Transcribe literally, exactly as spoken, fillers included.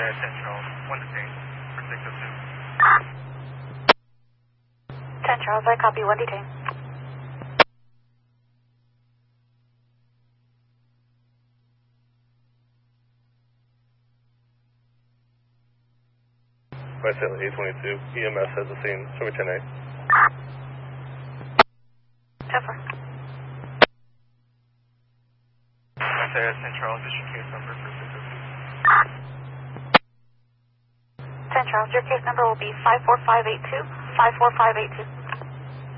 Air Central, one detained, for six oh two. ten Charles, I copy, one detained. Vice L eight twenty-two, E M S has the scene, show me ten eight. ten four. Vice Air Central, this is your case number for six oh two. ten Charles, your case number will be five four five eight two, five four five eight two.